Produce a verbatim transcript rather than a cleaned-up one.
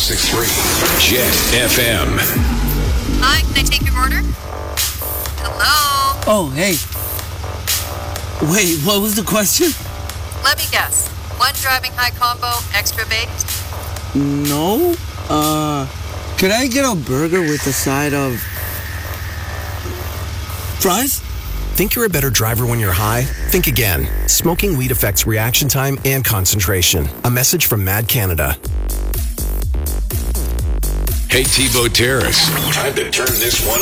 six three Jet F M. Hi, can I take your order? Hello? Oh, hey. Wait, what was the question? Let me guess. One driving high combo, extra baked? No. Uh, could I get a burger with a side of fries? Think you're a better driver when you're high? Think again. Smoking weed affects reaction time and concentration. A message from Mad Canada. Hey, Tebow Terrace. Time to turn this one